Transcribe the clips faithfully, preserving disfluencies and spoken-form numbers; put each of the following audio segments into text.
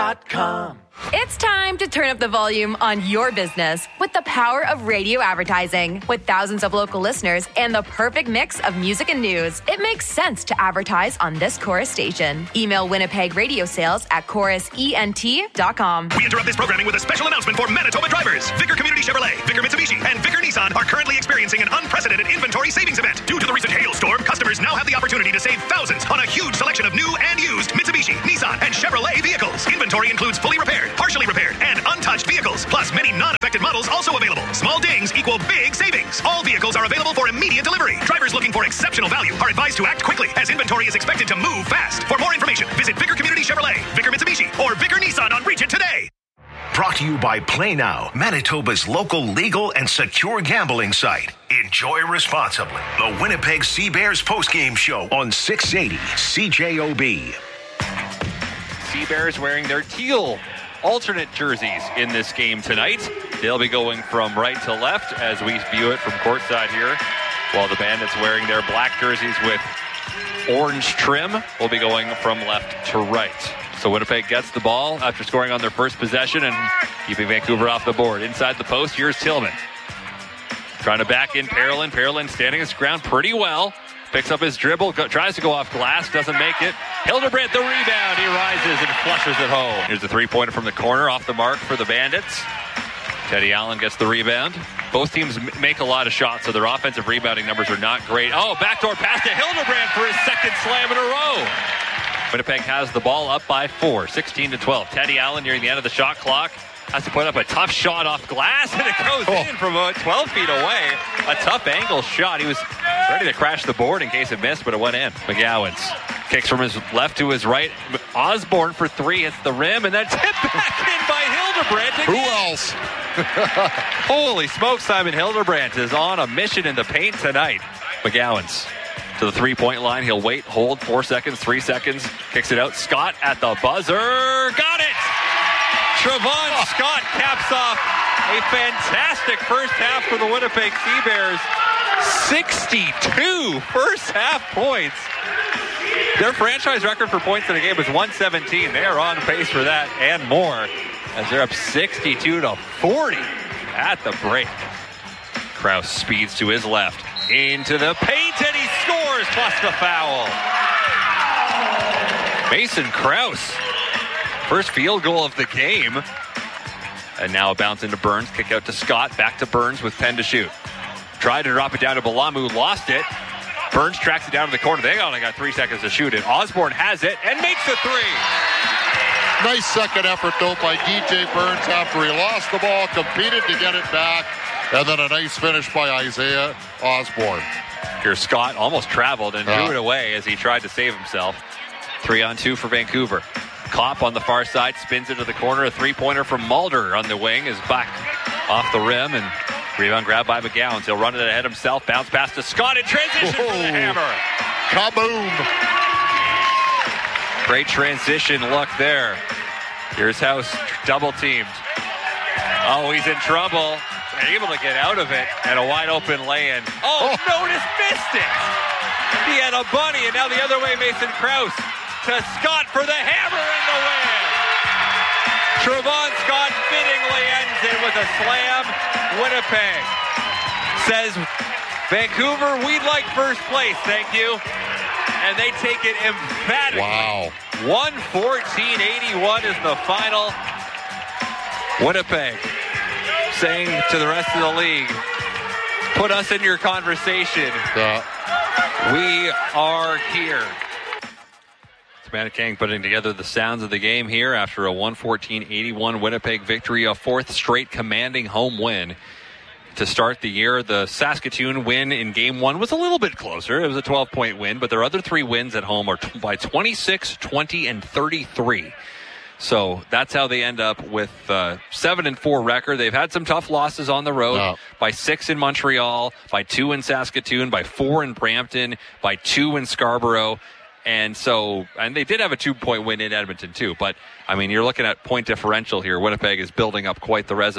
dot com. It's time to turn up the volume on your business with the power of radio advertising. With thousands of local listeners and the perfect mix of music and news, it makes sense to advertise on this Chorus station. Email Winnipeg Radio Sales at chorus ent dot com. We interrupt this programming with a special announcement for Manitoba drivers. Vickers Community Chevrolet, Vickers Mitsubishi, and Vickers Nissan are currently experiencing an unprecedented inventory savings event. Due to the recent hailstorm, customers now have the opportunity to save thousands on a huge selection of new and used Mitsubishi, Nissan, and Chevrolet vehicles. Inventory includes fully repaired, partially repaired, and untouched vehicles, plus many non-affected models also available. Small dings equal big savings. All vehicles are available for immediate delivery. Drivers looking for exceptional value are advised to act quickly, as inventory is expected to move fast. For more information, visit Vickers Community Chevrolet, Vickers Mitsubishi, or Vickers Nissan on Regent today. Brought to you by Play Now, Manitoba's local legal and secure gambling site. Enjoy responsibly. The Winnipeg Sea Bears postgame show on six eighty C J O B. Sea Bears wearing their teal alternate jerseys in this game tonight. They'll be going from right to left as we view it from courtside here, while the Bandits wearing their black jerseys with orange trim will be going from left to right. So Winnipeg gets the ball after scoring on their first possession and keeping Vancouver off the board. Inside the post, here's Tillman. Trying to back in Parolin. Parolin standing his ground pretty well. Picks up his dribble, go, tries to go off glass, doesn't make it. Hildebrandt the rebound. He rises and flushes it home. Here's the three-pointer from the corner, off the mark for the Bandits. Teddy Allen gets the rebound. Both teams m- make a lot of shots, so their offensive rebounding numbers are not great. Oh, backdoor pass to Hildebrandt for his second slam in a row. Winnipeg has the ball up by four, sixteen to twelve. Teddy Allen nearing the end of the shot clock. Has to put up a tough shot off glass, and it goes oh. in from about twelve feet away. A tough angle shot. He was ready to crash the board in case it missed, but it went in. McGowan's kicks from his left to his right. Osborne for three, hits the rim, and then tipped back in by Hildebrandt again. Who else? Holy smoke, Simon Hildebrandt is on a mission in the paint tonight. McGowan's to the three-point line. He'll wait, hold, four seconds, three seconds. Kicks it out. Scott at the buzzer. Got it! Trevon Scott caps off a fantastic first half for the Winnipeg Sea Bears. sixty-two first half points. Their franchise record for points in a game was one seventeen. They are on pace for that and more, as they're up sixty-two to forty at the break. Krause speeds to his left. Into the paint, and he scores, plus the foul. Mason Krause. First field goal of the game. And now a bounce into Burns. Kick out to Scott. Back to Burns with ten to shoot. Tried to drop it down to Balamu. Lost it. Burns tracks it down to the corner. They only got three seconds to shoot it. Osborne has it and makes the three. Nice second effort, though, by D J Burns after he lost the ball. Competed to get it back. And then a nice finish by Isaiah Osborne. Here Scott almost traveled and yeah. threw it away as he tried to save himself. Three on two for Vancouver. Kopp on the far side, spins into the corner. A three-pointer from Mulder on the wing is back off the rim, and rebound grab by McGowan. He'll run it ahead himself. Bounce pass to Scott in transition Whoa. for the hammer. Kaboom! Great transition look there. Here's House, double teamed. Oh, he's in trouble. Able to get out of it, and a wide open lay-in. Oh, oh. Notice missed it. He had a bunny, and now the other way, Mason Krause to Scott for the hammer and the win. Trevon Scott fittingly ends it with a slam. Winnipeg says, Vancouver, we'd like first place, thank you. And they take it emphatically. Wow. one fourteen eighty-one is the final. Winnipeg saying to the rest of the league, put us in your conversation. Yeah. We are here. Savannah King putting together the sounds of the game here after a one fourteen eighty-one Winnipeg victory, a fourth straight commanding home win to start the year. The Saskatoon win in game one was a little bit closer. It was a twelve-point win, but their other three wins at home are t- by twenty-six, twenty, and thirty-three. So that's how they end up with uh, seven and four record. They've had some tough losses on the road. No. By six in Montreal, by two in Saskatoon, by four in Brampton, by two in Scarborough. And so, and they did have a two-point win in Edmonton too. But, I mean, you're looking at point differential here. Winnipeg is building up quite the resume.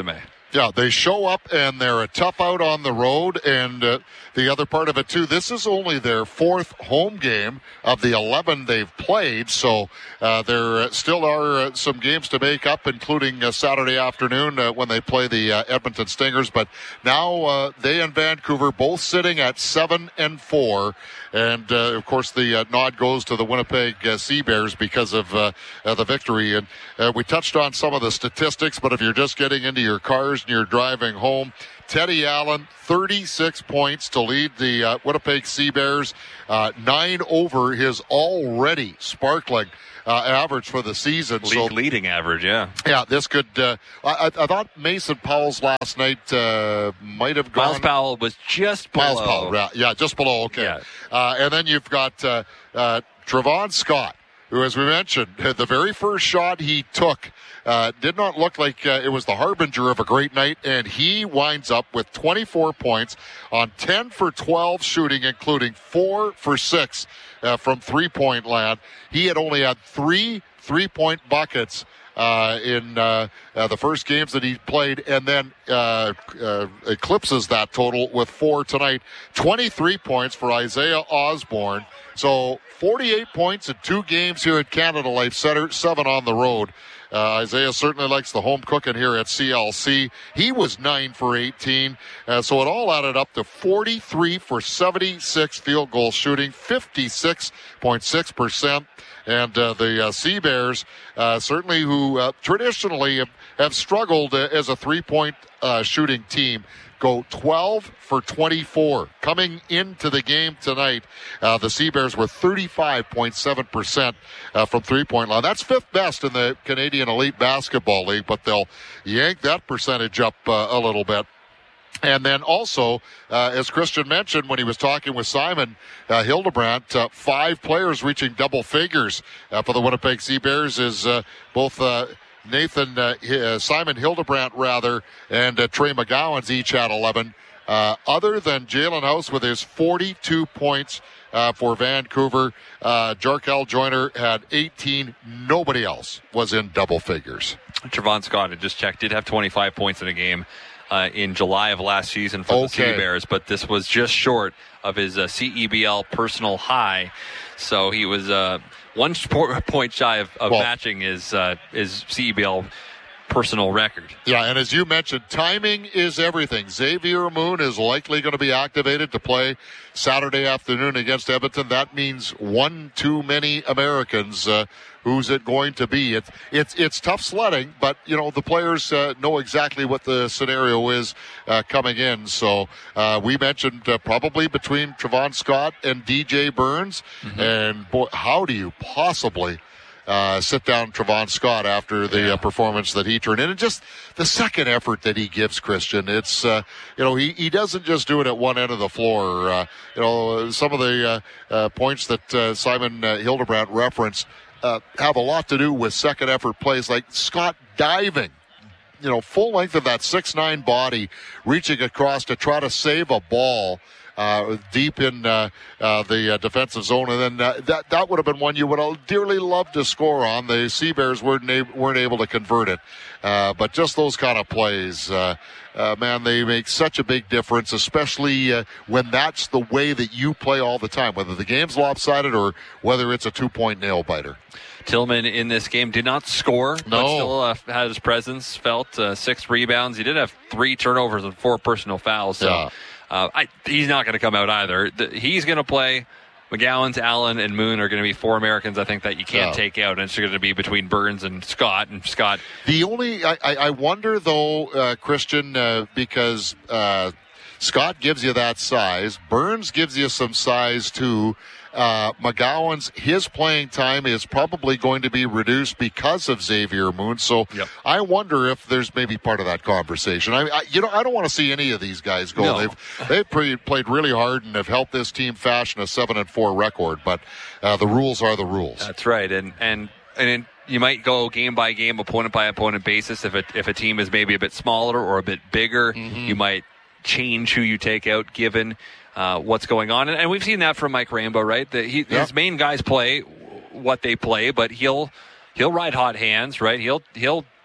Yeah, they show up and they're a tough out on the road. And uh, the other part of it, too, this is only their fourth home game of the eleven they've played. So uh, there still are uh, some games to make up, including uh, Saturday afternoon uh, when they play the uh, Edmonton Stingers. But now uh, they and Vancouver both sitting at seven and four. And, uh, of course, the uh, nod goes to the Winnipeg uh, Sea Bears because of uh, uh, the victory. And uh, we touched on some of the statistics, but if you're just getting into your cars and you're driving home, Teddy Allen, thirty-six points to lead the uh, Winnipeg Sea Bears, uh, nine over his already sparkling uh, average for the season. League so, leading average, yeah. Yeah, this could. Uh, I, I thought Mason Powell's last night uh, might have gone. Miles Powell was just below. Miles Powell, yeah, yeah, just below. Okay, Yeah. uh, and then you've got uh, uh, Trevon Scott, who, as we mentioned, the very first shot he took uh, did not look like uh, it was the harbinger of a great night, and he winds up with twenty-four points on ten for twelve shooting, including four for six uh, from three-point land. He had only had three three-point buckets Uh, in uh, uh, the first games that he played, and then uh, uh, eclipses that total with four tonight. twenty-three points for Isaiah Osborne. So forty-eight points in two games here at Canada Life Center, seven on the road. Uh, Isaiah certainly likes the home cooking here at C L C. He was nine for eighteen. Uh, so it all added up to forty-three for seventy-six field goal shooting, fifty-six point six percent. And uh, the uh, Sea Bears, uh, certainly who uh, traditionally have, have struggled uh, as a three-point uh, shooting team, go twelve for twenty-four. Coming into the game tonight, uh, the Sea Bears were thirty-five point seven percent uh, from three-point line. That's fifth best in the Canadian Elite Basketball League, but they'll yank that percentage up uh, a little bit. And then also, uh, as Christian mentioned when he was talking with Simon uh, Hildebrandt, uh, five players reaching double figures uh, for the Winnipeg Sea Bears is uh, both uh, Nathan, uh, uh, Simon Hildebrandt, rather, and uh, Trey McGowan's each had eleven. Uh, other than Jalen House with his forty-two points uh, for Vancouver, uh, Jarkel Joyner had eighteen. Nobody else was in double figures. Trevon Scott, I just checked, did have twenty-five points in a game Uh, in July of last season for okay. the Sea Bears, but this was just short of his uh, C E B L personal high. So he was uh, one point shy of, of well, matching his uh, his C E B L personal record. Yeah, and as you mentioned, timing is everything. Xavier Moon is likely going to be activated to play Saturday afternoon against Edmonton. That means one too many Americans. Uh, who's it going to be? It's it's it's tough sledding, but you know the players uh, know exactly what the scenario is uh, coming in. So uh, we mentioned uh, probably between Trevon Scott and D J Burns, mm-hmm. and boy, how do you possibly Uh, sit down Trevon Scott after the yeah. uh, performance that he turned in, and just the second effort that he gives, Christian. It's uh, you know he, he doesn't just do it at one end of the floor. Uh, you know some of the uh, uh, points that uh, Simon uh, Hildebrandt referenced uh, have a lot to do with second effort plays, like Scott diving, you know, full length of that six nine body, reaching across to try to save a ball Uh, deep in uh, uh, the uh, defensive zone, and then uh, that that would have been one you would have dearly loved to score on. The Sea Bears weren't, a- weren't able to convert it, uh, but just those kind of plays, uh, uh, man, they make such a big difference, especially uh, when that's the way that you play all the time, whether the game's lopsided or whether it's a two-point nail-biter. Tillman in this game did not score, no. but still uh, had his presence felt. Uh, six rebounds. He did have three turnovers and four personal fouls. So. Yeah. Uh, I, he's not going to come out either. The, he's going to play. McGowan's, Allen, and Moon are going to be four Americans, I think, that you can't yeah. take out. And it's going to be between Burns and Scott. And Scott. The only, I, I wonder, though, uh, Christian, uh, because uh, Scott gives you that size. Burns gives you some size, too. Uh, McGowan's, his playing time is probably going to be reduced because of Xavier Moon. So yep. I wonder if there's maybe part of that conversation. I, I you know, I don't want to see any of these guys go. No. They've they've pre- played really hard and have helped this team fashion a seven and four record. But uh, the rules are the rules. That's right, and and and. In, You might go game by game, opponent by opponent basis. If it, if a team is maybe a bit smaller or a bit bigger, mm-hmm. you might change who you take out given uh, what's going on. And, and we've seen that from Mike Rainbow, right? That he, yeah. his main guys play what they play, but he'll he'll ride hot hands, right? He'll he'll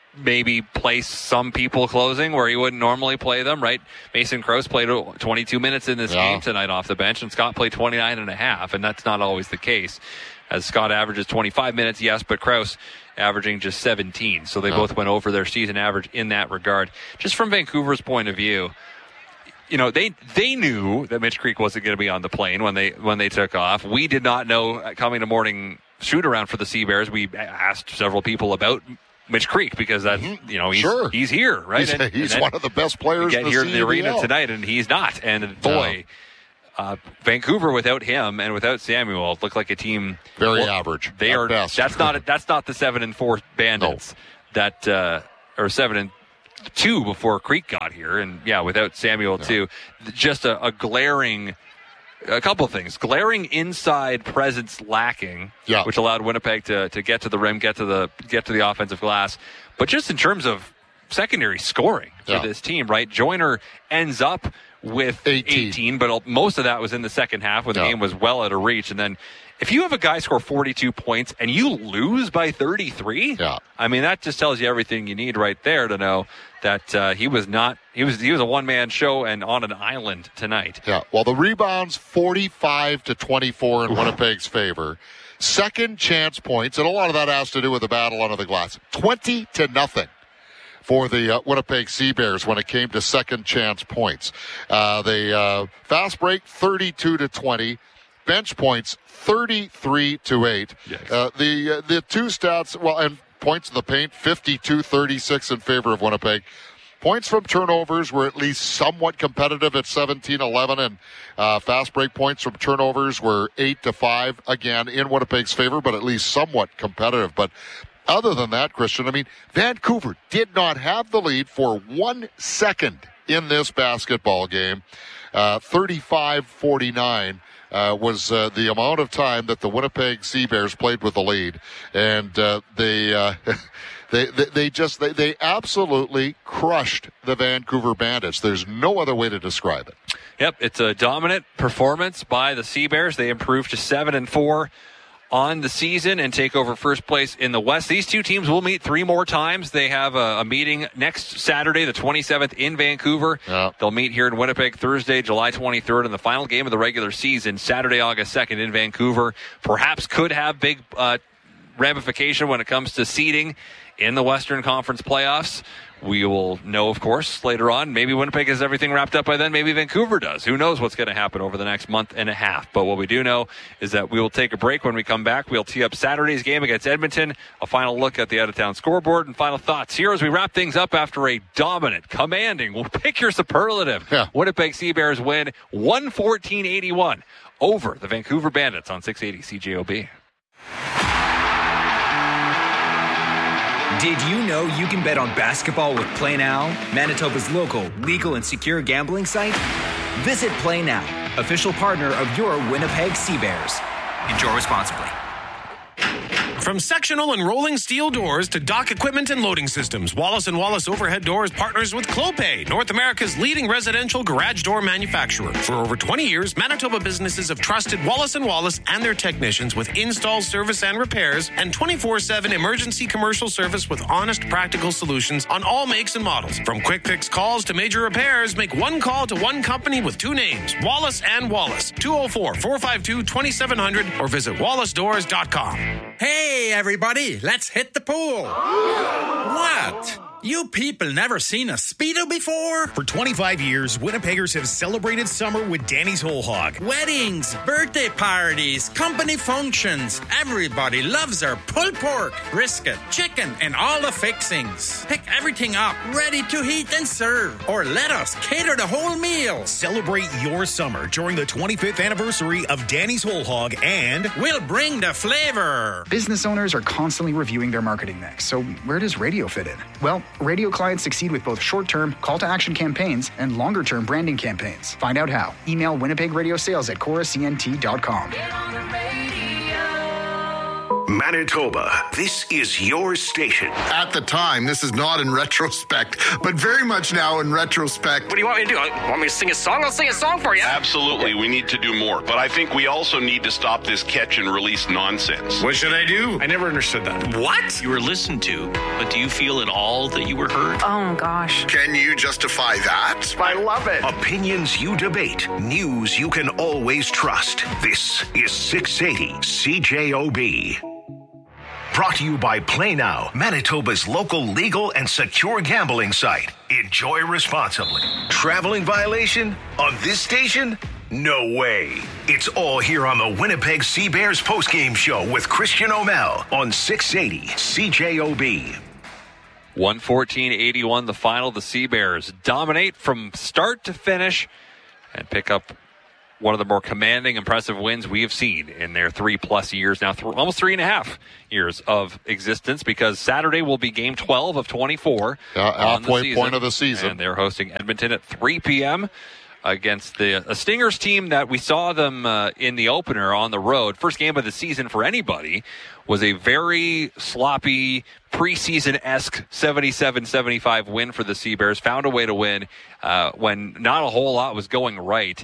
maybe place some people closing where he wouldn't normally play them, right? Mason Krause played twenty-two minutes in this yeah. game tonight off the bench, and Scott played twenty-nine and a half, and that's not always the case. As Scott averages twenty-five minutes, yes, but Krause averaging just seventeen. So they yeah. both went over their season average in that regard. Just from Vancouver's point of view, you know, they they knew that Mitch Creek wasn't going to be on the plane when they when they took off. We did not know coming to morning shoot around for the Sea Bears. We asked several people about Mitch Creek because that you know he's sure. he's here, right? He's, and, he's and one of the best players. Get in the here C in B L. the arena tonight, and he's not. And boy, no. uh, Vancouver without him and without Samuel looked like a team very well, average. They are. Best. That's not. That's not the seven and four Bandits. No. That uh, or seven and two before Creek got here, and yeah, without Samuel no. too. Just a, a glaring. A couple of things. Glaring inside presence lacking, yeah. which allowed Winnipeg to, to get to the rim, get to the get to the offensive glass. But just in terms of secondary scoring for yeah. this team, right? Joyner ends up with eighteen, eighteen but most of that was in the second half when the yeah. game was well out of reach. And then if you have a guy score forty-two points and you lose by thirty-three, yeah. I mean, that just tells you everything you need right there to know that uh, he was not he was he was a one-man show and on an island tonight. Yeah. Well, the rebounds forty-five to twenty-four in Winnipeg's favor. Second chance points, and a lot of that has to do with the battle under the glass. twenty to nothing for the uh, Winnipeg Sea Bears when it came to second chance points. Uh, the uh, fast break thirty-two to twenty. Bench points thirty-three to eight. Yes. Uh, the uh, the two stats, well, and points in the paint, fifty-two thirty-six in favor of Winnipeg. Points from turnovers were at least somewhat competitive at seventeen eleven, and uh, fast break points from turnovers were eight to five, again, in Winnipeg's favor, but at least somewhat competitive. But other than that, Christian, I mean, Vancouver did not have the lead for one second in this basketball game. Uh, thirty-five forty-nine. Uh, was uh, the amount of time that the Winnipeg Sea Bears played with the lead, and uh, they, uh, they they they just they, they absolutely crushed the Vancouver Bandits. There's no other way to describe it. Yep, it's a dominant performance by the Sea Bears. They improved to seven and four on the season and take over first place in the West. These two teams will meet three more times. They have a, a meeting next Saturday, the twenty-seventh, in Vancouver. Yeah. They'll meet here in Winnipeg Thursday, July twenty-third, and the final game of the regular season, Saturday, August second, in Vancouver. Perhaps could have big uh, ramification when it comes to seeding in the Western Conference playoffs. We will know, of course, later on. Maybe Winnipeg has everything wrapped up by then. Maybe Vancouver does. Who knows what's going to happen over the next month and a half. But what we do know is that we will take a break. When we come back, we'll tee up Saturday's game against Edmonton, a final look at the out-of-town scoreboard, and final thoughts here as we wrap things up after a dominant, commanding, we'll pick your superlative. Yeah. Winnipeg Sea Bears win one fourteen eighty-one over the Vancouver Bandits on six eighty C J O B. Did you know you can bet on basketball with Play Now, Manitoba's local, legal, and secure gambling site? Visit Play Now, official partner of your Winnipeg Sea Bears. Enjoy responsibly. From sectional and rolling steel doors to dock equipment and loading systems, Wallace and Wallace Overhead Doors partners with Clopay, North America's leading residential garage door manufacturer. For over twenty years, Manitoba businesses have trusted Wallace and Wallace and their technicians with install, service, and repairs, and twenty-four seven emergency commercial service with honest, practical solutions on all makes and models. From quick fix calls to major repairs, make one call to one company with two names, Wallace and Wallace, two oh four, four five two, two seven zero zero, or visit wallace doors dot com. Hey, everybody, let's hit the pool. What? You people never seen a Speedo before? For twenty-five years, Winnipeggers have celebrated summer with Danny's Whole Hog. Weddings, birthday parties, company functions. Everybody loves our pulled pork, brisket, chicken, and all the fixings. Pick everything up, ready to heat and serve. Or let us cater the whole meal. Celebrate your summer during the twenty-fifth anniversary of Danny's Whole Hog, and we'll bring the flavor. Business owners are constantly reviewing their marketing mix, so where does radio fit in? Well, radio clients succeed with both short-term call-to-action campaigns and longer-term branding campaigns. Find out how. Email Winnipeg Radio Sales at Cora C N T dot com. Manitoba, this is your station. At the time, this is not in retrospect, but very much now in retrospect. What do you want me to do? Want me to sing a song? I'll sing a song for you. Absolutely. We need to do more. But I think we also need to stop this catch and release nonsense. What should I do? I never understood that. What? You were listened to, but do you feel at all that you were heard? Oh, gosh. Can you justify that? I love it. Opinions you debate. News you can always trust. This is six eighty C J O B. Brought to you by Play Now, Manitoba's local legal and secure gambling site. Enjoy responsibly. Traveling violation? On this station? No way. It's all here on the Winnipeg Sea Bears postgame show with Christian O'Mell on six eighty C J O B. one fourteen eighty-one, the final. The Sea Bears dominate from start to finish and pick up one of the more commanding, impressive wins we have seen in their three-plus years now, th- almost three and a half years of existence, because Saturday will be game twelve of twenty-four. Uh, halfway point of the season. And they're hosting Edmonton at three p.m. against the a Stingers team that we saw them uh, in the opener on the road. First game of the season for anybody. Was a very sloppy, preseason-esque seventy-seven seventy-five win for the Sea Bears. Found a way to win uh, when not a whole lot was going right.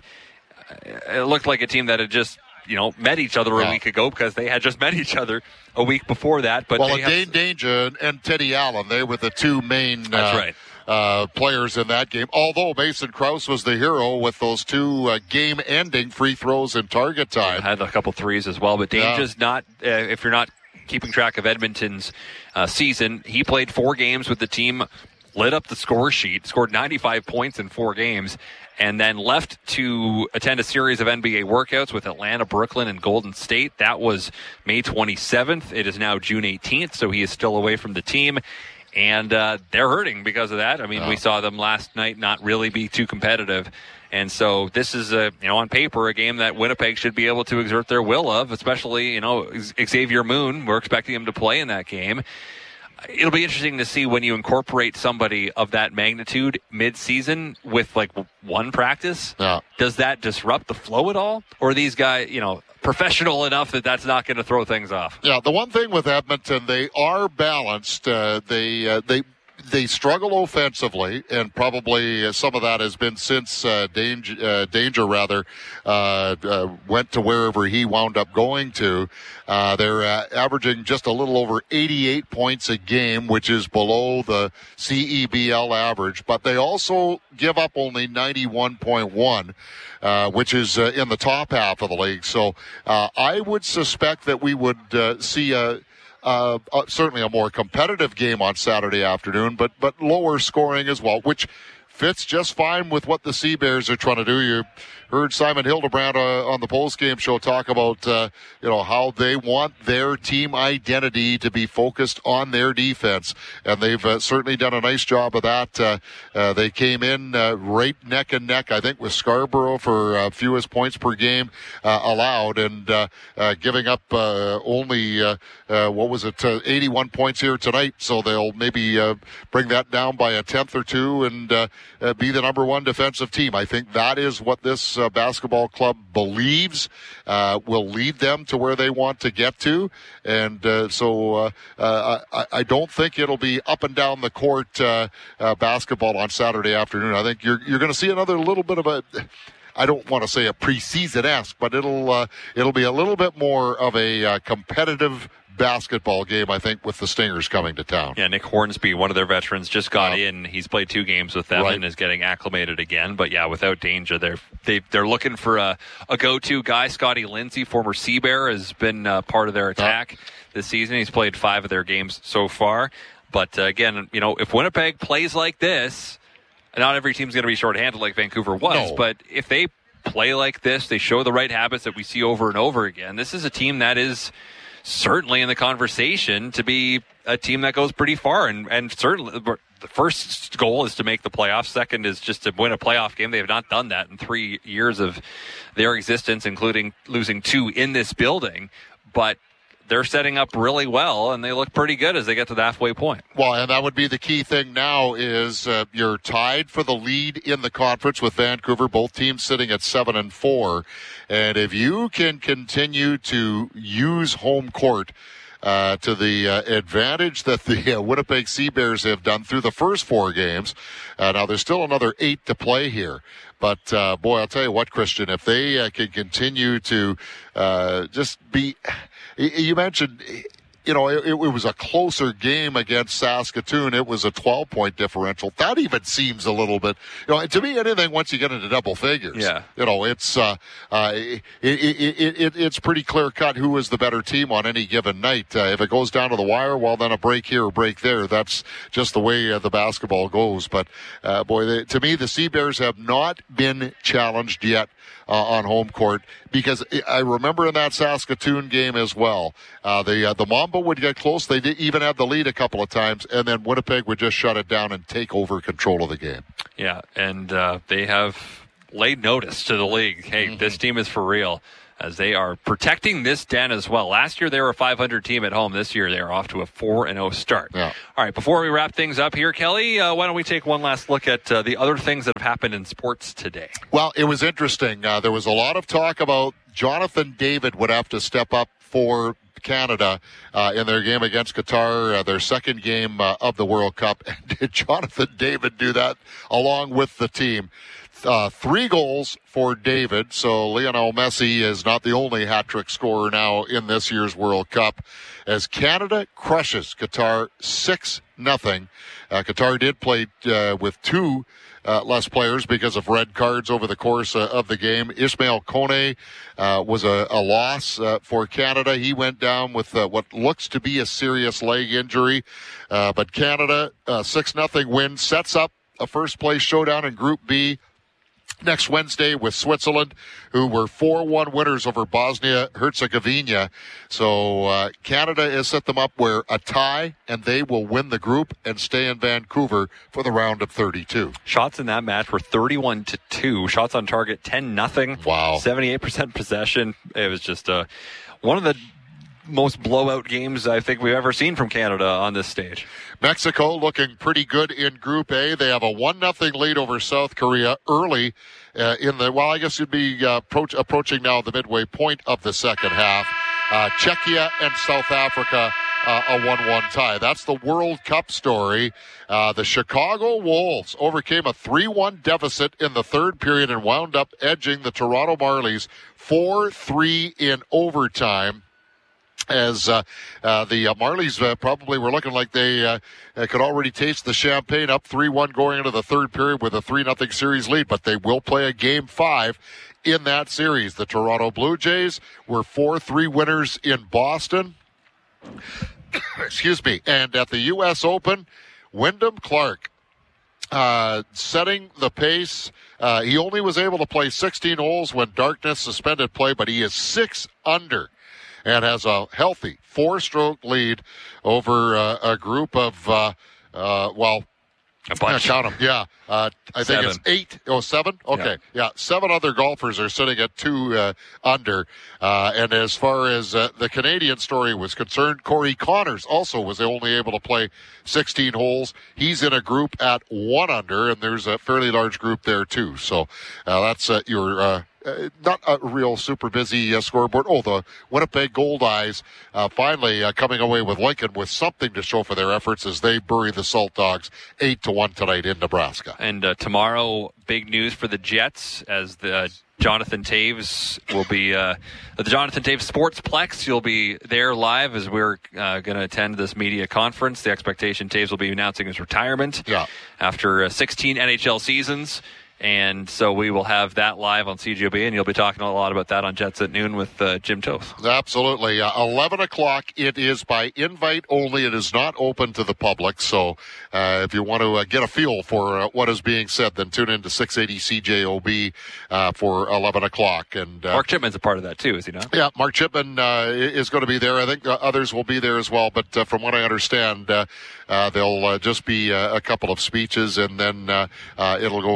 It looked like a team that had just, you know, met each other yeah. a week ago, because they had just met each other a week before that. But well, they Dane have... Danger and Teddy Allen, they were the two main That's uh, right. uh, players in that game. Although Mason Krause was the hero with those two uh, game-ending free throws in target time. Had a couple threes as well, but Danger's yeah. not, uh, if you're not keeping track of Edmonton's uh, season, he played four games with the team, lit up the score sheet, scored ninety-five points in four games, and then left to attend a series of N B A workouts with Atlanta, Brooklyn, and Golden State. That was May twenty-seventh. It is now June eighteenth, so he is still away from the team. And uh, they're hurting because of that. I mean, oh. we saw them last night not really be too competitive. And so this is, a, you know, on paper, a game that Winnipeg should be able to exert their will of, especially, you know, Xavier Moon. We're expecting him to play in that game. It'll be interesting to see when you incorporate somebody of that magnitude mid-season with, like, one practice. Yeah. Does that disrupt the flow at all? Or are these guys, you know, professional enough that that's not going to throw things off? Yeah, the one thing with Edmonton, they are balanced. Uh, they uh, they they struggle offensively, and probably some of that has been since uh, Danger, uh, Danger rather uh, uh, went to wherever he wound up going to. Uh, they're uh, averaging just a little over eighty-eight points a game, which is below the C E B L average. But they also give up only ninety-one point one, uh, which is uh, in the top half of the league. So uh, I would suspect that we would uh, see a Uh, uh, certainly a more competitive game on Saturday afternoon, but but lower scoring as well, which fits just fine with what the Sea Bears are trying to do. You heard Simon Hildebrand uh, on the post-game show talk about uh, you know how they want their team identity to be focused on their defense, and they've uh, certainly done a nice job of that. Uh, uh, they came in uh, right neck and neck, I think, with Scarborough for uh, fewest points per game uh, allowed, and uh, uh, giving up uh, only uh, uh, what was it, uh, eighty-one points here tonight. So they'll maybe uh, bring that down by a tenth or two and uh, uh, be the number one defensive team. I think that is what this Uh, basketball club believes uh, will lead them to where they want to get to, and uh, so uh, uh, I, I don't think it'll be up and down the court uh, uh, basketball on Saturday afternoon. I think you're you're going to see another little bit of a, I don't want to say a preseason-esque, but it'll uh, it'll be a little bit more of a uh, competitive basketball game, I think, with the Stingers coming to town. Yeah, Nick Hornsby, one of their veterans, just got uh, in. He's played two games with them right. and is getting acclimated again. But yeah, without Danger, they're they, they're looking for a, a go-to guy. Scotty Lindsay, former Sea Bear, has been uh, part of their attack uh, this season. He's played five of their games so far. But uh, again, you know, if Winnipeg plays like this, not every team's going to be shorthanded like Vancouver was. No. But if they play like this, they show the right habits that we see over and over again. This is a team that is certainly in the conversation to be a team that goes pretty far. And, and certainly the first goal is to make the playoffs. Second is just to win a playoff game. They have not done that in three years of their existence, including losing two in this building. But they're setting up really well, and they look pretty good as they get to the halfway point. Well, and that would be the key thing now is uh, you're tied for the lead in the conference with Vancouver, both teams sitting at seven and four. And if you can continue to use home court uh, to the uh, advantage that the uh, Winnipeg Sea Bears have done through the first four games. Uh, now, there's still another eight to play here. But, uh, boy, I'll tell you what, Christian, if they uh, can continue to uh, just be – you mentioned – you know, it, it was a closer game against Saskatoon. It was a twelve-point differential. That even seems a little bit, you know, to me, anything once you get into double figures. Yeah. You know, it's uh, uh, it, it, it, it, it's pretty clear-cut who is the better team on any given night. Uh, if it goes down to the wire, well, then a break here, a break there. That's just the way uh, the basketball goes. But, uh, boy, they, to me, the Sea Bears have not been challenged yet Uh, on home court, because I remember in that Saskatoon game as well, uh, the uh, the Mamba would get close. They did even had the lead a couple of times, and then Winnipeg would just shut it down and take over control of the game. Yeah, and uh, they have laid notice to the league. Hey, mm-hmm. This team is for real, as they are protecting this den as well. Last year they were a five hundred team at home. This year they are off to a four and oh start. Yeah. All right, before we wrap things up here, Kelly, uh, why don't we take one last look at uh, the other things that have happened in sports today? Well, it was interesting. Uh, there was a lot of talk about Jonathan David would have to step up for Canada uh, in their game against Qatar, uh, their second game uh, of the World Cup. And did Jonathan David do that along with the team? Uh, three goals for David, so Lionel Messi is not the only hat-trick scorer now in this year's World Cup, as Canada crushes Qatar six nothing. Uh, Qatar did play uh, with two uh, less players because of red cards over the course uh, of the game. Ismail Kone uh, was a, a loss uh, for Canada. He went down with uh, what looks to be a serious leg injury, uh, but Canada, uh, six nothing win, sets up a first-place showdown in Group B next Wednesday with Switzerland, who were four one winners over Bosnia-Herzegovina. So uh, Canada has set them up where a tie, and they will win the group and stay in Vancouver for the round of thirty-two. Shots in that match were thirty-one to two. Shots on target, ten nothing. Wow. seventy-eight percent possession. It was just uh, one of the most blowout games I think we've ever seen from Canada on this stage. Mexico looking pretty good in Group A. They have a one nothing lead over South Korea early uh, in the, well, I guess you'd be uh, approach, approaching now the midway point of the second half. Uh, Czechia and South Africa, uh, a one one tie. That's the World Cup story. Uh, the Chicago Wolves overcame a three one deficit in the third period and wound up edging the Toronto Marlies four three in overtime. As uh, uh, the uh, Marlies uh, probably were looking like they uh, uh, could already taste the champagne, up three one going into the third period with a three nothing series lead, but they will play a game five in that series. The Toronto Blue Jays were four three winners in Boston. Excuse me. And at the U S Open, Wyndham Clark uh, setting the pace. Uh, he only was able to play sixteen holes when darkness suspended play, but he is six under. And has a healthy four-stroke lead over uh, a group of, uh, uh, well, a bunch. Count them. Yeah, uh, I think seven. it's eight. Oh, seven? Okay, yeah. yeah. Seven other golfers are sitting at two uh, under. Uh, and as far as uh, the Canadian story was concerned, Corey Connors also was only able to play sixteen holes. He's in a group at one under, and there's a fairly large group there too. So uh, that's uh, your. Uh, Uh, not a real super busy uh, scoreboard. Oh, the Winnipeg Gold Eyes uh, finally uh, coming away with Lincoln with something to show for their efforts as they bury the Salt Dogs eight to one tonight in Nebraska. And uh, tomorrow, big news for the Jets as the uh, Jonathan Toews will be uh, the Jonathan Toews Sportsplex. You'll be there live as we're uh, going to attend this media conference. The expectation Toews will be announcing his retirement yeah. after uh, sixteen N H L seasons. And so we will have that live on C J O B, and you'll be talking a lot about that on Jets at Noon with uh, Jim Toth. Absolutely. Uh, eleven o'clock, it is by invite only. It is not open to the public. So uh, if you want to uh, get a feel for uh, what is being said, then tune in to six eighty C J O B uh, for eleven o'clock. And uh, Mark Chipman's a part of that, too, is he not? Yeah, Mark Chipman uh, is going to be there. I think uh, others will be there as well. But uh, from what I understand, uh, uh, there'll uh, just be uh, a couple of speeches, and then uh, uh, it'll go into a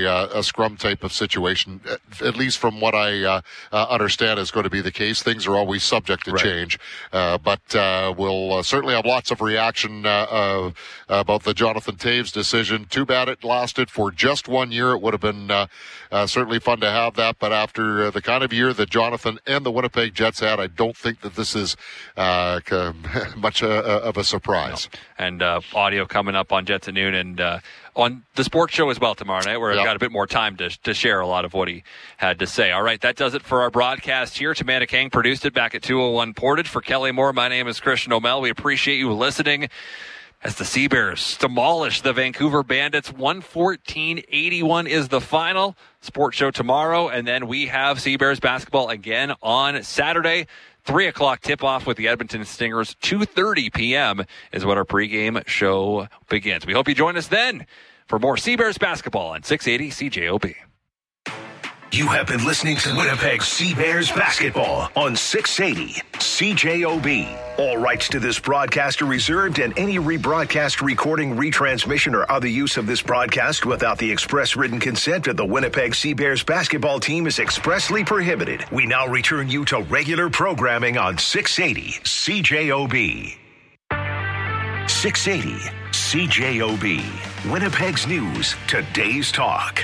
uh, a scrum type of situation, at least from what I uh, uh, understand is going to be the case. Things are always subject to right. change, uh, but uh, we'll uh, certainly have lots of reaction uh, uh, about the Jonathan Toews decision. Too bad it lasted for just one year. It would have been uh, uh, certainly fun to have that, but after uh, the kind of year that Jonathan and the Winnipeg Jets had, I don't think that this is uh, much uh, of a surprise. No. And uh, audio coming up on Jets at noon, and uh, on the sports show as well tomorrow night, where yep. I've got a bit more time to to share a lot of what he had to say. All right, that does it for our broadcast here. Tamanda King produced it back at two oh one Portage. For Kelly Moore, my name is Christian O'Mell. We appreciate you listening as the Seabears demolish the Vancouver Bandits. one fourteen eighty-one is the final. Sports show tomorrow, and then we have Seabears basketball again on Saturday. three o'clock tip-off with the Edmonton Stingers. two thirty p.m. is when our pregame show begins. We hope you join us then for more Seabears basketball on six eighty C J O B. You have been listening to Winnipeg Seabears basketball on six eighty C J O B. All rights to this broadcast are reserved, and any rebroadcast, recording, retransmission, or other use of this broadcast without the express written consent of the Winnipeg Seabears basketball team is expressly prohibited. We now return you to regular programming on six eighty C J O B. six eighty C J O B. Winnipeg's news, today's talk.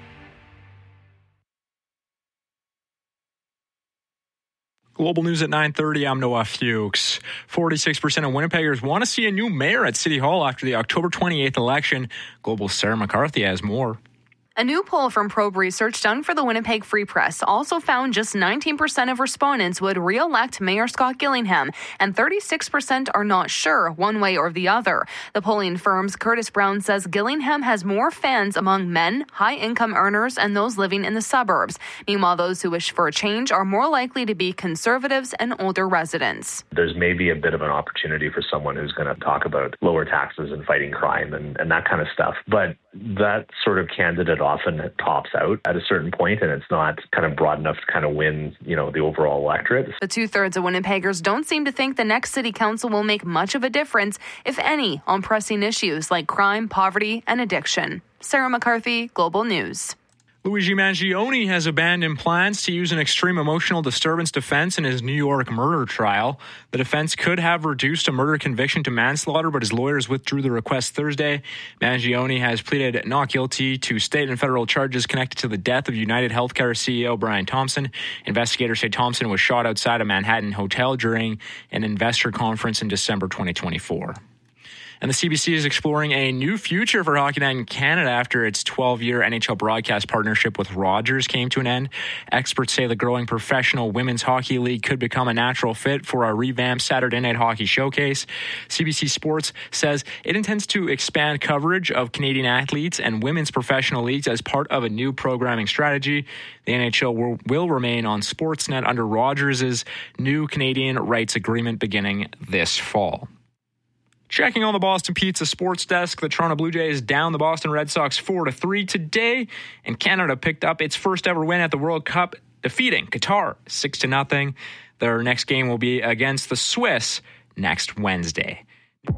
Global News at nine thirty, I'm Noah Fuchs. forty-six percent of Winnipeggers want to see a new mayor at City Hall after the October twenty-eighth election. Global's Sarah McCarthy has more. A new poll from Probe Research done for the Winnipeg Free Press also found just nineteen percent of respondents would re-elect Mayor Scott Gillingham, and thirty-six percent are not sure one way or the other. The polling firm's Curtis Brown says Gillingham has more fans among men, high-income earners, and those living in the suburbs. Meanwhile, those who wish for a change are more likely to be conservatives and older residents. There's maybe a bit of an opportunity for someone who's going to talk about lower taxes and fighting crime and, and that kind of stuff. But that sort of candidate often tops out at a certain point, and it's not kind of broad enough to kind of win, you know, the overall electorate. The two-thirds of Winnipeggers don't seem to think the next city council will make much of a difference, if any, on pressing issues like crime, poverty, and addiction. Sarah McCarthy, Global News. Luigi Mangione has abandoned plans to use an extreme emotional disturbance defense in his New York murder trial. The defense could have reduced a murder conviction to manslaughter, but his lawyers withdrew the request Thursday. Mangione has pleaded not guilty to state and federal charges connected to the death of United Healthcare C E O Brian Thompson. Investigators say Thompson was shot outside a Manhattan hotel during an investor conference in December twenty twenty-four. And the C B C is exploring a new future for Hockey Night in Canada after its twelve-year N H L broadcast partnership with Rogers came to an end. Experts say the growing professional women's hockey league could become a natural fit for a revamped Saturday Night Hockey showcase. C B C Sports says it intends to expand coverage of Canadian athletes and women's professional leagues as part of a new programming strategy. The N H L will, will remain on Sportsnet under Rogers' new Canadian rights agreement beginning this fall. Checking on the Boston Pizza Sports Desk, the Toronto Blue Jays down the Boston Red Sox four to three today, and Canada picked up its first ever win at the World Cup, defeating Qatar six to nothing. Their next game will be against the Swiss next Wednesday.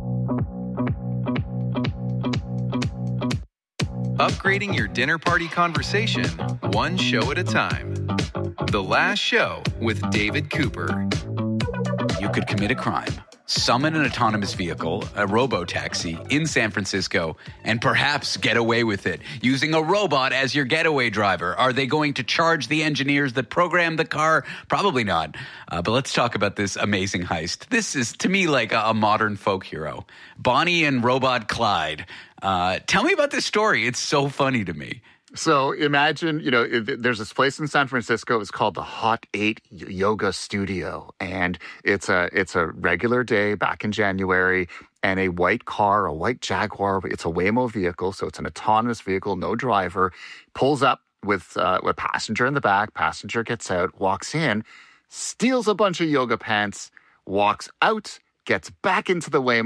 Upgrading your dinner party conversation, one show at a time. The Last Show with David Cooper. You could commit a crime, summon an autonomous vehicle, a robo-taxi, in San Francisco, and perhaps get away with it using a robot as your getaway driver. Are they going to charge the engineers that programmed the car? Probably not. Uh, but let's talk about this amazing heist. This is, to me, like a, a modern folk hero. Bonnie and Robot Clyde. Uh, tell me about this story. It's so funny to me. So imagine, you know, there's this place in San Francisco. It's called the Hot Eight Yoga Studio. And it's a it's a regular day back in January. And a white car, a white Jaguar, it's a Waymo vehicle. So it's an autonomous vehicle, no driver, pulls up with, uh, with a passenger in the back. Passenger gets out, walks in, steals a bunch of yoga pants, walks out, gets back into the Waymo,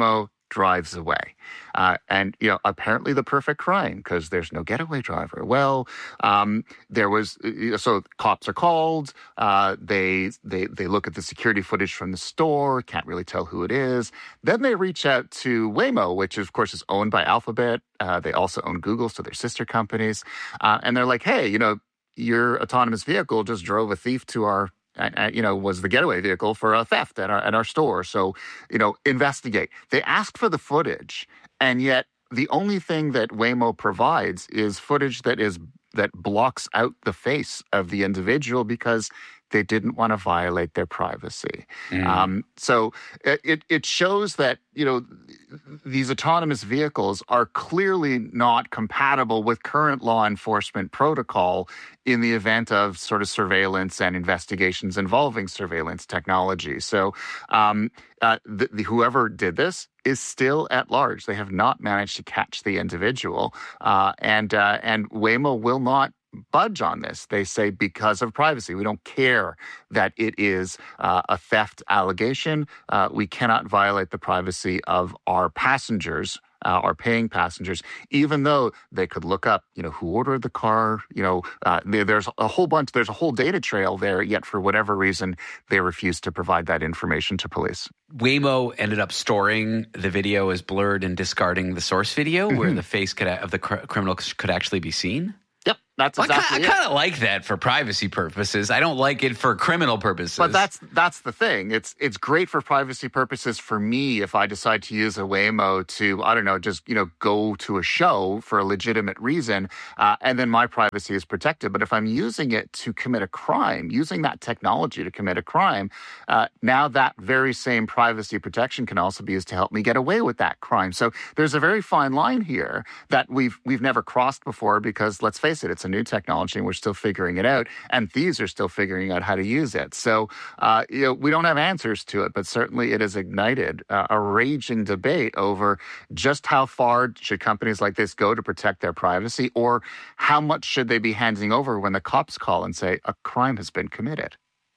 drives away. Uh, and, you know, apparently the perfect crime because there's no getaway driver. Well, um, there was, so cops are called. Uh, they, they, they look at the security footage from the store, can't really tell who it is. Then they reach out to Waymo, which of course is owned by Alphabet. Uh, they also own Google, so they're sister companies. Uh, and they're like, hey, you know, your autonomous vehicle just drove a thief to our Uh, you know, was the getaway vehicle for a theft at our at our store. So, you know, investigate. They asked for the footage, and yet the only thing that Waymo provides is footage that is that blocks out the face of the individual because they didn't want to violate their privacy. Mm. Um, so it it shows that, you know, these autonomous vehicles are clearly not compatible with current law enforcement protocol in the event of sort of surveillance and investigations involving surveillance technology. So um, uh, the, the, whoever did this is still at large. They have not managed to catch the individual. Uh, and uh, and Waymo will not budge on this. They say because of privacy. We don't care that it is uh, a theft allegation. Uh, we cannot violate the privacy of our passengers, uh, our paying passengers, even though they could look up, you know, who ordered the car. You know, uh, there, there's a whole bunch, there's a whole data trail there, yet for whatever reason, they refuse to provide that information to police. Waymo ended up storing the video as blurred and discarding the source video mm-hmm. where the face could, of the cr- criminal could actually be seen. Yep, that's exactly I, I kind of like that for privacy purposes. I don't like it for criminal purposes. But that's that's the thing. It's it's great for privacy purposes for me if I decide to use a Waymo to, I don't know, just, you know, go to a show for a legitimate reason, uh, and then my privacy is protected. But if I'm using it to commit a crime, using that technology to commit a crime, uh, now that very same privacy protection can also be used to help me get away with that crime. So there's a very fine line here that we've we've never crossed before because, let's face it, it's a new technology and we're still figuring it out, and thieves are still figuring out how to use it. So, uh, you know, we don't have answers to it, but certainly it has ignited uh, a raging debate over just how far should companies like this go to protect their privacy, or how much should they be handing over when the cops call and say a crime has been committed.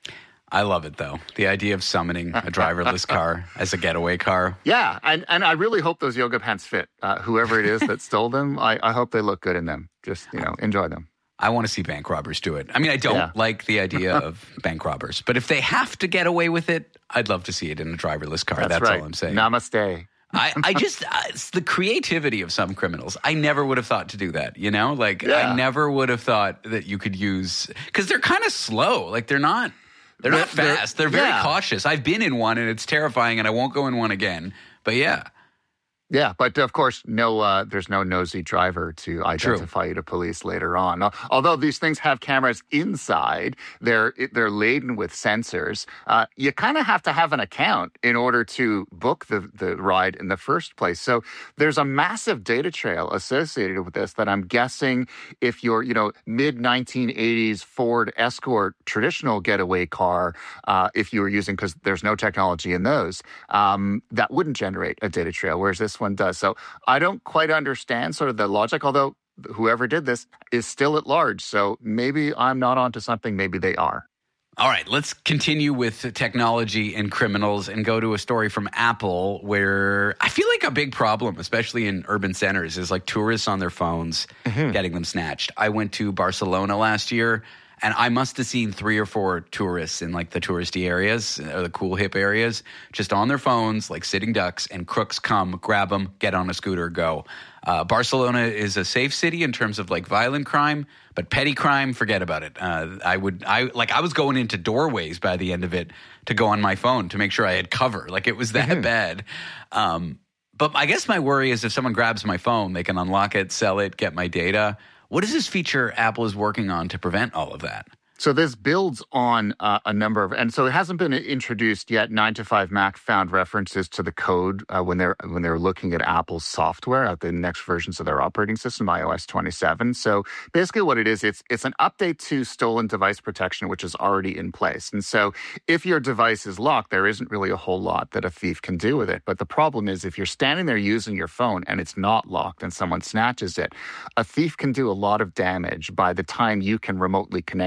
I love it, though. The idea of summoning a driverless car as a getaway car. Yeah, and, and I really hope those yoga pants fit. Uh, whoever it is that stole them, I, I hope they look good in them. Just, you know, enjoy them. I want to see bank robbers do it. I mean, I don't yeah. like the idea of bank robbers, but if they have to get away with it, I'd love to see it in a driverless car. That's, That's right. all I'm saying. Namaste. I, I just, uh, it's the creativity of some criminals. I never would have thought to do that, you know? Like, yeah. I never would have thought that you could use, because they're kind of slow. Like, they're not. They're not fast. They're, they're very yeah. cautious. I've been in one, and it's terrifying, and I won't go in one again. But yeah. Yeah, but of course, no. Uh, there's no nosy driver to identify True. you to police later on. Although these things have cameras inside, they're they're laden with sensors. Uh, you kind of have to have an account in order to book the the ride in the first place. So there's a massive data trail associated with this that I'm guessing if you're, you know, mid nineteen eighties Ford Escort traditional getaway car, uh, if you were using, because there's no technology in those, um, that wouldn't generate a data trail, whereas this one does. So I don't quite understand sort of the logic, although whoever did this is still at large. So maybe I'm not onto something, maybe they are. All right, let's continue with technology and criminals and go to a story from Apple where I feel like a big problem, especially in urban centers, is like tourists on their phones mm-hmm. getting them snatched. I went to Barcelona last year, and I must have seen three or four tourists in like the touristy areas or the cool hip areas just on their phones, like sitting ducks, and crooks come, grab them, get on a scooter, go. Uh, Barcelona is a safe city in terms of like violent crime, but petty crime, forget about it. Uh, I would, I like, I was going into doorways by the end of it to go on my phone to make sure I had cover. Like it was that mm-hmm. bad. Um, but I guess my worry is if someone grabs my phone, they can unlock it, sell it, get my data. What is this feature Apple is working on to prevent all of that? So this builds on uh, a number of, and so it hasn't been introduced yet. nine to five Mac found references to the code uh, when they're when they're looking at Apple's software at the next versions of their operating system, i O S twenty-seven. So basically, what it is, it's it's an update to stolen device protection, which is already in place. And so if your device is locked, there isn't really a whole lot that a thief can do with it. But the problem is, if you're standing there using your phone and it's not locked, and someone snatches it, a thief can do a lot of damage by the time you can remotely connect into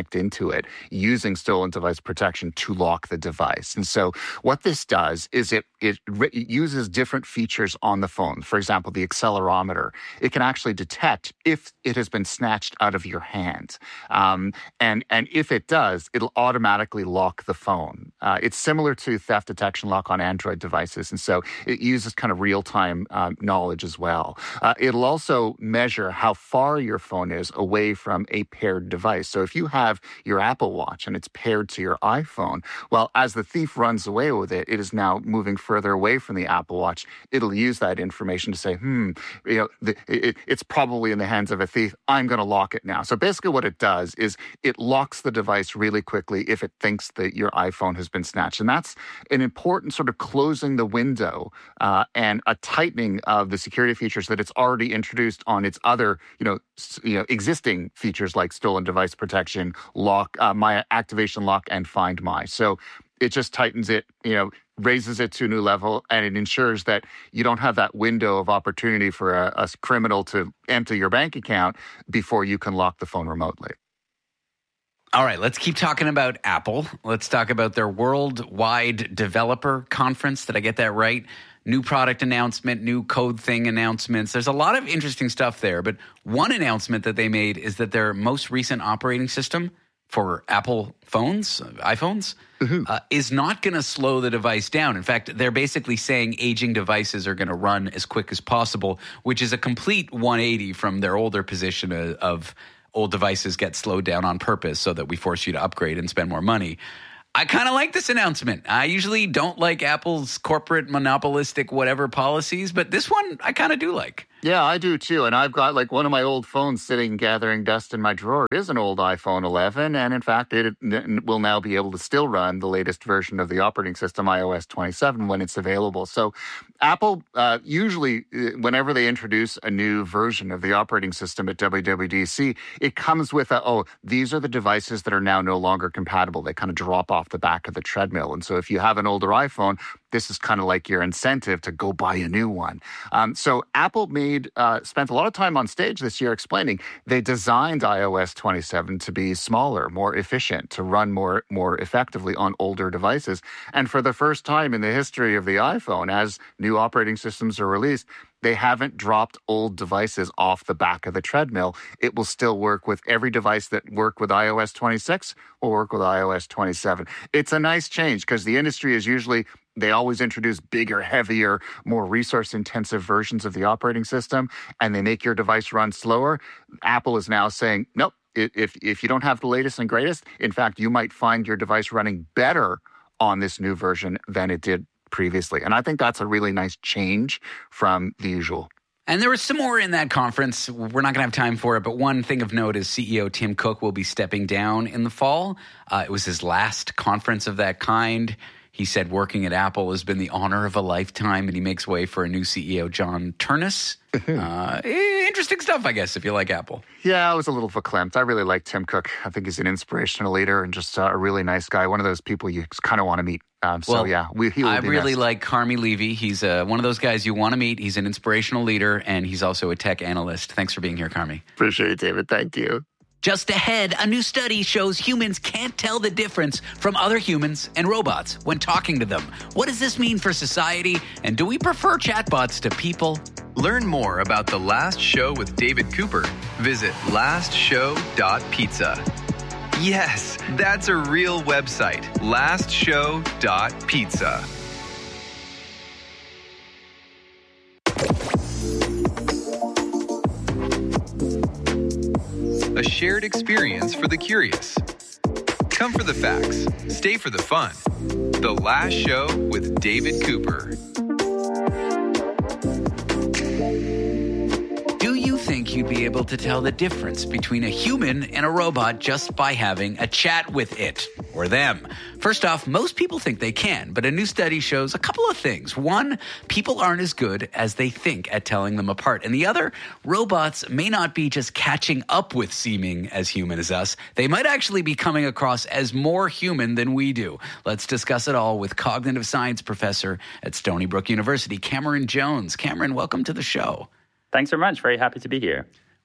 into it using stolen device protection to lock the device. And so what this does is it, it, re- it uses different features on the phone. For example, the accelerometer. It can actually detect if it has been snatched out of your hand. Um, and, and if it does, it'll automatically lock the phone. Uh, it's similar to theft detection lock on Android devices. And so it uses kind of real-time um, knowledge as well. Uh, it'll also measure how far your phone is away from a paired device. So if you have your Apple Watch and it's paired to your iPhone, well, as the thief runs away with it, it is now moving further away from the Apple Watch. It'll use that information to say, hmm, you know, the, it, it's probably in the hands of a thief. I'm going to lock it now. So basically what it does is it locks the device really quickly if it thinks that your iPhone has been snatched. And that's an important sort of closing the window uh, and a tightening of the security features that it's already introduced on its other, you know, you know, existing features like stolen device protection, lock, uh, my activation lock, and Find My. So it just tightens it, you know, raises it to a new level, and it ensures that you don't have that window of opportunity for a, a criminal to enter your bank account before you can lock the phone remotely. All right, let's keep talking about Apple. Let's talk about their worldwide developer conference. Did I get that right? New product announcement, new code thing announcements. There's a lot of interesting stuff there, but one announcement that they made is that their most recent operating system for Apple phones, iPhones, mm-hmm. uh, is not going to slow the device down. In fact, they're basically saying aging devices are going to run as quick as possible, which is a complete one eighty from their older position of, of old devices get slowed down on purpose so that we force you to upgrade and spend more money. I kind of like this announcement. I usually don't like Apple's corporate monopolistic whatever policies, but this one I kind of do like. Yeah, I do too. And I've got like one of my old phones sitting gathering dust in my drawer. It is an old iPhone eleven. And in fact, it will now be able to still run the latest version of the operating system, i O S twenty-seven, when it's available. So Apple, uh, usually whenever they introduce a new version of the operating system at W W D C, it comes with a, oh, these are the devices that are now no longer compatible. They kind of drop off the back of the treadmill. And so if you have an older iPhone, this is kind of like your incentive to go buy a new one. Um, so Apple made uh, spent a lot of time on stage this year explaining they designed i O S twenty-seven to be smaller, more efficient, to run more more effectively on older devices. And for the first time in the history of the iPhone, as new operating systems are released, they haven't dropped old devices off the back of the treadmill. It will still work with every device that worked with i O S twenty-six will work with i O S twenty-seven. It's a nice change because the industry is usually, they always introduce bigger, heavier, more resource-intensive versions of the operating system, and they make your device run slower. Apple is now saying, nope, if, if you don't have the latest and greatest, in fact, you might find your device running better on this new version than it did previously. And I think that's a really nice change from the usual. And there was some more in that conference. We're not going to have time for it, but one thing of note is C E O Tim Cook will be stepping down in the fall. Uh, it was his last conference of that kind. He said working at Apple has been the honor of a lifetime, and he makes way for a new C E O, John Ternus. uh, interesting stuff, I guess, if you like Apple. Yeah, I was a little verklempt. I really like Tim Cook. I think he's an inspirational leader and just uh, a really nice guy. One of those people you kind of want to meet. Um, so, well, yeah, we, he will I be really missed. like Carmi Levy. He's uh, one of those guys you want to meet. He's an inspirational leader, and he's also a tech analyst. Thanks for being here, Carmi. Appreciate it, David. Thank you. Just ahead, a new study shows humans can't tell the difference from other humans and robots when talking to them. What does this mean for society? And do we prefer chatbots to people? Learn more about The Last Show with David Cooper. Visit last show dot pizza. Yes, that's a real website. last show dot pizza. A shared experience for the curious. Come for the facts, stay for the fun. The Last Show with David Cooper. Do you think you'd be able to tell the difference between a human and a robot just by having a chat with it or them? First off, most people think they can, but a new study shows a couple of things. One, people aren't as good as they think at telling them apart. And the other, robots may not be just catching up with seeming as human as us. They might actually be coming across as more human than we do. Let's discuss it all with cognitive science professor at Stony Brook University, Cameron Jones. Cameron, welcome to the show. Thanks so much. Very happy to be here.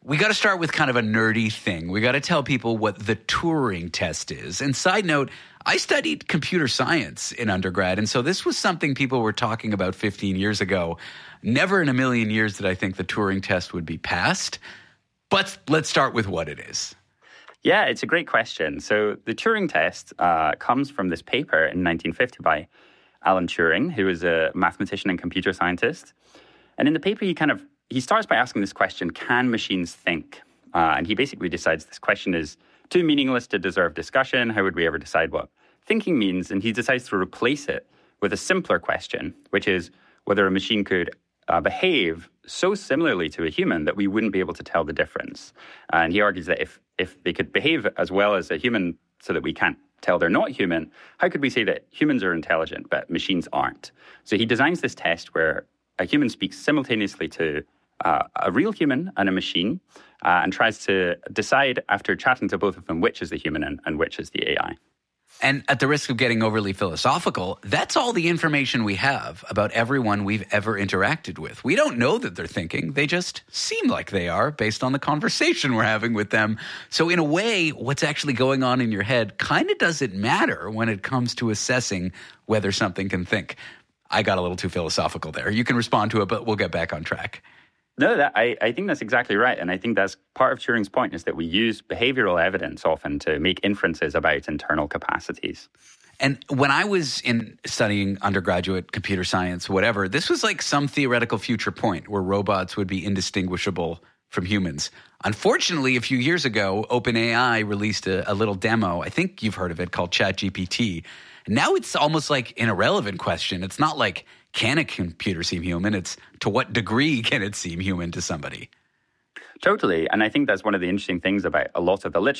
we got to start with kind of a nerdy thing. We got to tell people what the Turing test is. And side note, I studied computer science in undergrad, and so this was something people were talking about fifteen years ago. Never in a million years did I think the Turing test would be passed. But let's start with what it is. Yeah, it's a great question. So the Turing test uh, comes from this paper in nineteen fifty by Alan Turing, who was a mathematician and computer scientist. And in the paper, he kind of he starts by asking this question, can machines think? Uh, and he basically decides this question is too meaningless to deserve discussion. How would we ever decide what thinking means? And he decides to replace it with a simpler question, which is whether a machine could uh, behave so similarly to a human that we wouldn't be able to tell the difference. Uh, and he argues that if, if they could behave as well as a human so that we can't tell they're not human, how could we say that humans are intelligent but machines aren't? So he designs this test where a human speaks simultaneously to uh, a real human and a machine uh, and tries to decide after chatting to both of them which is the human and, and which is the A I. And at the risk of getting overly philosophical, that's all the information we have about everyone we've ever interacted with. We don't know that they're thinking. They just seem like they are based on the conversation we're having with them. So in a way, what's actually going on in your head kind of doesn't matter when it comes to assessing whether something can think. I got a little too philosophical there. You can respond to it, but we'll get back on track. No, that, I, I think that's exactly right. And I think that's part of Turing's point is that we use behavioral evidence often to make inferences about internal capacities. And when I was in studying undergraduate computer science, whatever, this was like some theoretical future point where robots would be indistinguishable from humans. Unfortunately, a few years ago, OpenAI released a, a little demo. I think you've heard of it, called ChatGPT. Now it's almost like an irrelevant question. It's not like, can a computer seem human? It's to what degree can it seem human to somebody? Totally. And I think that's one of the interesting things about a lot of the literature